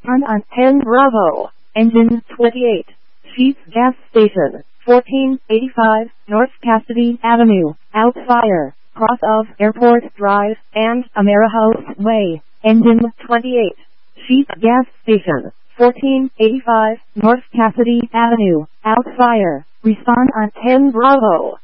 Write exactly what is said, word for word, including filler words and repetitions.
Respond on ten Bravo. Engine twenty-eight. Sheets Gas Station. fourteen eighty-five North Cassidy Avenue. Out fire. Cross of Airport Drive and Amerihouse Way. Engine twenty-eight. Sheets Gas Station. fourteen eighty-five North Cassidy Avenue. Out fire. Respond on ten Bravo.